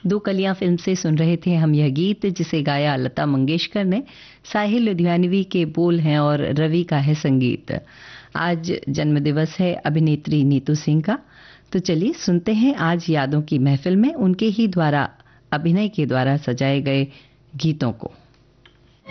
दो कलियां फिल्म से सुन रहे थे हम यह गीत, जिसे गाया लता मंगेशकर ने। साहिल लुधियानवी के बोल हैं और रवि का है संगीत। आज जन्मदिवस है अभिनेत्री नीतू सिंह का। तो चलिए सुनते हैं आज यादों की महफिल में उनके ही द्वारा अभिनय के द्वारा सजाए गए गीतों को।